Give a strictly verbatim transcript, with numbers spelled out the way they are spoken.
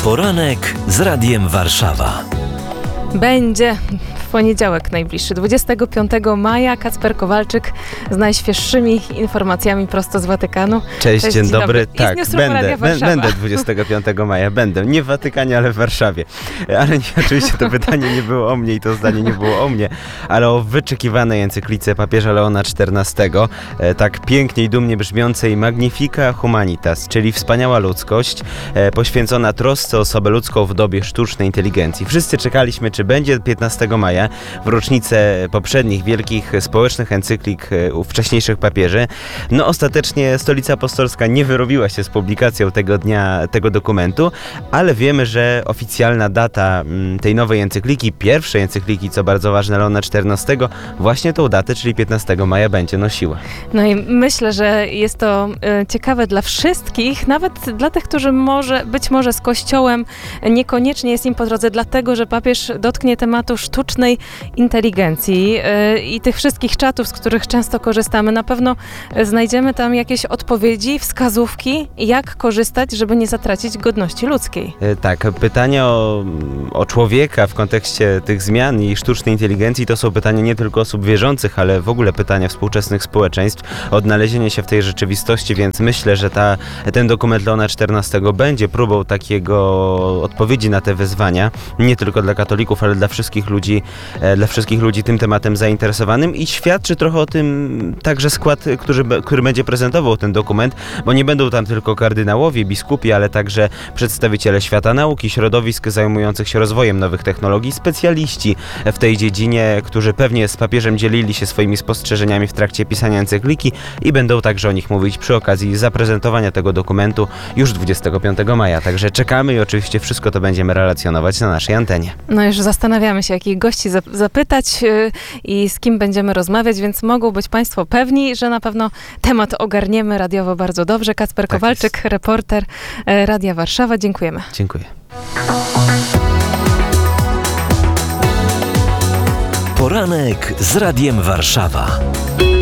Poranek z Radiem Warszawa. Będzie w poniedziałek najbliższy, dwudziestego piątego maja. Kacper Kowalczyk z najświeższymi informacjami prosto z Watykanu. Cześć, Cześć dzień, dzień dobry. dobry. Tak, będę, będę dwudziestego piątego maja, będę. Nie w Watykanie, ale w Warszawie. Ale nie, oczywiście to pytanie nie było o mnie i to zdanie nie było o mnie, ale o wyczekiwanej encyklice papieża Leona czternastego, e, tak pięknie i dumnie brzmiącej Magnifica Humanitas, czyli wspaniała ludzkość, e, poświęcona trosce o osobę ludzką w dobie sztucznej inteligencji. Wszyscy czekaliśmy, czy będzie piętnastego maja, w rocznicę poprzednich wielkich społecznych encyklik u wcześniejszych papieży. No ostatecznie Stolica Apostolska nie wyrobiła się z publikacją tego dnia, tego dokumentu, ale wiemy, że oficjalna data tej nowej encykliki, pierwszej encykliki, co bardzo ważne, Leona czternastego, właśnie tą datę, czyli piętnastego maja będzie nosiła. No i myślę, że jest to y, ciekawe dla wszystkich, nawet dla tych, którzy może, być może z Kościołem niekoniecznie jest im po drodze, dlatego, że papież dotknie tematu sztucznej inteligencji yy, i tych wszystkich czatów, z których często korzystamy. Na pewno znajdziemy tam jakieś odpowiedzi, wskazówki, jak korzystać, żeby nie zatracić godności ludzkiej. Yy, tak, pytania o, o człowieka w kontekście tych zmian i sztucznej inteligencji to są pytania nie tylko osób wierzących, ale w ogóle pytania współczesnych społeczeństw, odnalezienie się w tej rzeczywistości, więc myślę, że ta, ten dokument Leona czternastego będzie próbą takiego odpowiedzi na te wyzwania, nie tylko dla katolików, ale dla wszystkich ludzi, dla wszystkich ludzi tym tematem zainteresowanym i świadczy trochę o tym także skład, który, który będzie prezentował ten dokument, bo nie będą tam tylko kardynałowie, biskupi, ale także przedstawiciele świata nauki, środowisk zajmujących się rozwojem nowych technologii, specjaliści w tej dziedzinie, którzy pewnie z papieżem dzielili się swoimi spostrzeżeniami w trakcie pisania encykliki i będą także o nich mówić przy okazji zaprezentowania tego dokumentu już dwudziestego piątego maja. Także czekamy i oczywiście wszystko to będziemy relacjonować na naszej antenie. No już zastanawiamy się, jakich gości zapytać yy, i z kim będziemy rozmawiać, więc mogą być Państwo pewni, że na pewno temat ogarniemy radiowo bardzo dobrze. Kacper tak Kowalczyk, jest. Reporter yy, Radia Warszawa. Dziękujemy. Dziękuję. Poranek z Radiem Warszawa.